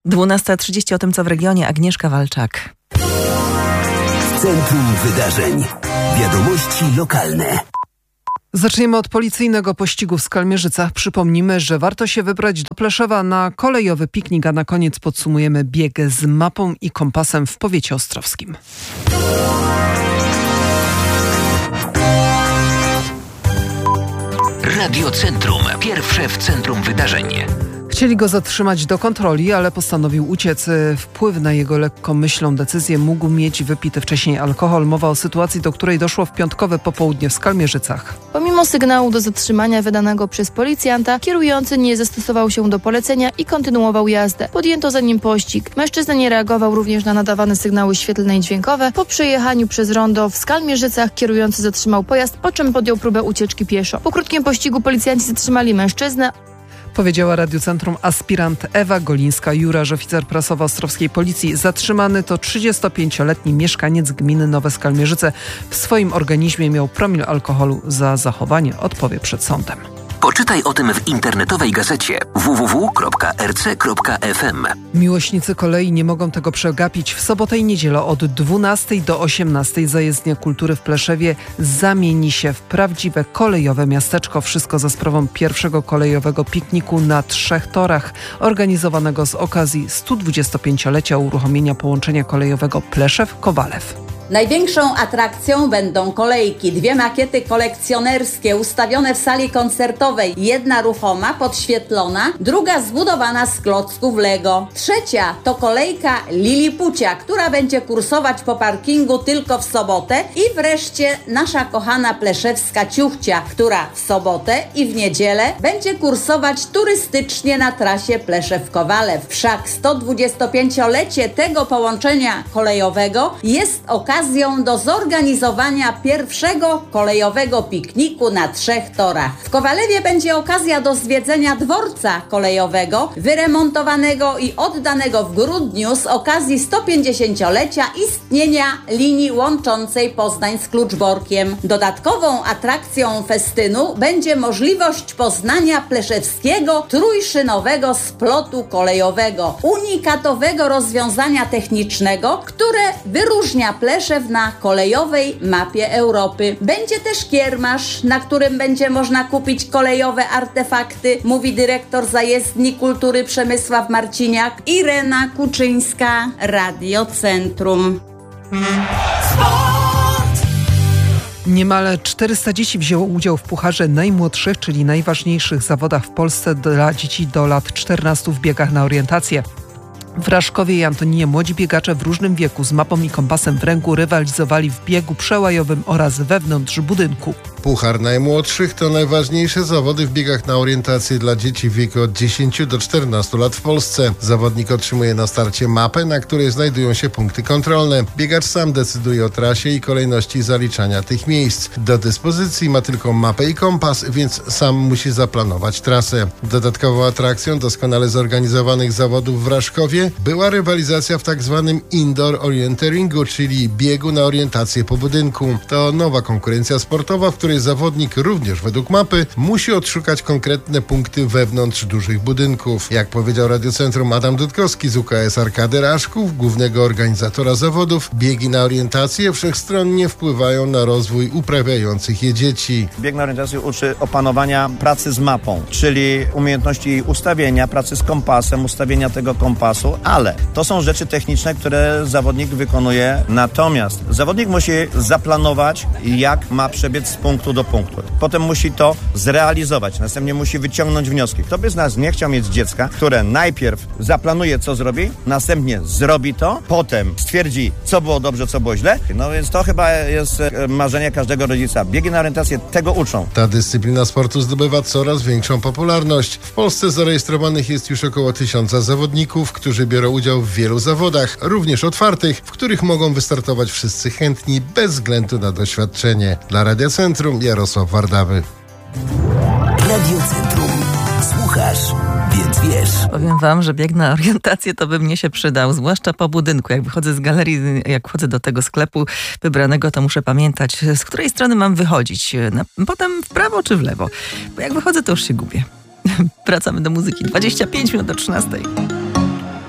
12:30 o tym, co w regionie. Agnieszka Walczak. Centrum Wydarzeń. Wiadomości lokalne. Zaczniemy od policyjnego pościgu w Skalmierzycach. Przypomnimy, że warto się wybrać do Pleszewa na kolejowy piknik, a na koniec podsumujemy bieg z mapą i kompasem w powiecie ostrowskim. Radio Centrum. Pierwsze w centrum wydarzeń. Chcieli go zatrzymać do kontroli, ale postanowił uciec. Wpływ na jego lekkomyślną decyzję mógł mieć wypity wcześniej alkohol. Mowa o sytuacji, do której doszło w piątkowe popołudnie w Skalmierzycach. Pomimo sygnału do zatrzymania wydanego przez policjanta, kierujący nie zastosował się do polecenia i kontynuował jazdę. Podjęto za nim pościg. Mężczyzna nie reagował również na nadawane sygnały świetlne i dźwiękowe. Po przejechaniu przez rondo w Skalmierzycach kierujący zatrzymał pojazd, po czym podjął próbę ucieczki pieszo. Po krótkim pościgu policjanci zatrzymali mężczyznę. Powiedziała Radiu Centrum aspirant Ewa Golińska-Juraż, oficer prasowy Ostrowskiej Policji. Zatrzymany to 35-letni mieszkaniec gminy Nowe Skalmierzyce. W swoim organizmie miał promil alkoholu. Za zachowanie odpowie przed sądem. Poczytaj o tym w internetowej gazecie www.rc.fm. Miłośnicy kolei nie mogą tego przegapić. W sobotę i niedzielę od 12 do 18 zajezdnia kultury w Pleszewie zamieni się w prawdziwe kolejowe miasteczko. Wszystko za sprawą pierwszego kolejowego pikniku na 3 torach, organizowanego z okazji 125-lecia uruchomienia połączenia kolejowego Pleszew-Kowalew. Największą atrakcją będą kolejki. 2 makiety kolekcjonerskie ustawione w sali koncertowej. Jedna ruchoma, podświetlona, druga zbudowana z klocków Lego. Trzecia to kolejka Lilipucia, która będzie kursować po parkingu tylko w sobotę. I wreszcie nasza kochana pleszewska Ciuchcia, która w sobotę i w niedzielę będzie kursować turystycznie na trasie Pleszew-Kowalew. Wszak 125-lecie tego połączenia kolejowego jest okazją do zorganizowania pierwszego kolejowego pikniku na 3 torach. W Kowalewie będzie okazja do zwiedzenia dworca kolejowego, wyremontowanego i oddanego w grudniu z okazji 150-lecia istnienia linii łączącej Poznań z Kluczborkiem. Dodatkową atrakcją festynu będzie możliwość poznania pleszewskiego trójszynowego splotu kolejowego, unikatowego rozwiązania technicznego, które wyróżnia Pleszew na kolejowej mapie Europy. Będzie też kiermasz, na którym będzie można kupić kolejowe artefakty, mówi dyrektor zajezdni kultury Przemysław Marciniak. Irena Kuczyńska, Radio Centrum. Niemal 400 dzieci wzięło udział w Pucharze Najmłodszych, czyli najważniejszych zawodach w Polsce dla dzieci do lat 14 w biegach na orientację. W Raszkowie i Antoninie młodzi biegacze w różnym wieku z mapą i kompasem w ręku rywalizowali w biegu przełajowym oraz wewnątrz budynku. Puchar Najmłodszych to najważniejsze zawody w biegach na orientację dla dzieci w wieku od 10 do 14 lat w Polsce. Zawodnik otrzymuje na starcie mapę, na której znajdują się punkty kontrolne. Biegacz sam decyduje o trasie i kolejności zaliczania tych miejsc. Do dyspozycji ma tylko mapę i kompas, więc sam musi zaplanować trasę. Dodatkową atrakcją doskonale zorganizowanych zawodów w Raszkowie była rywalizacja w tzw. indoor orienteeringu, czyli biegu na orientację po budynku. To nowa konkurencja sportowa, w której zawodnik również według mapy musi odszukać konkretne punkty wewnątrz dużych budynków. Jak powiedział Radio Centrum Adam Dudkowski z UKS Arkady Raszków, głównego organizatora zawodów, biegi na orientację wszechstronnie wpływają na rozwój uprawiających je dzieci. Bieg na orientację uczy opanowania pracy z mapą, czyli umiejętności jej ustawienia, pracy z kompasem, ustawienia tego kompasu, ale to są rzeczy techniczne, które zawodnik wykonuje. Natomiast zawodnik musi zaplanować, jak ma przebiec z punktu do punktu. Potem musi to zrealizować. Następnie musi wyciągnąć wnioski. Kto by z nas nie chciał mieć dziecka, które najpierw zaplanuje, co zrobi, następnie zrobi to, potem stwierdzi, co było dobrze, co było źle. No więc to chyba jest marzenie każdego rodzica. Biegi na orientację tego uczą. Ta dyscyplina sportu zdobywa coraz większą popularność. W Polsce zarejestrowanych jest już około 1000 zawodników, którzy biorą udział w wielu zawodach, również otwartych, w których mogą wystartować wszyscy chętni, bez względu na doświadczenie. Dla Radia Centrum Jarosław Wardawy. Radio Centrum. Słuchasz, więc wiesz. Powiem wam, że bieg na orientację to by mnie się przydał, zwłaszcza po budynku. Jak wychodzę z galerii, jak wchodzę do tego sklepu wybranego, to muszę pamiętać, z której strony mam wychodzić. Potem w prawo czy w lewo. Bo jak wychodzę, to już się gubię. Wracamy do muzyki. 25 minut do 13.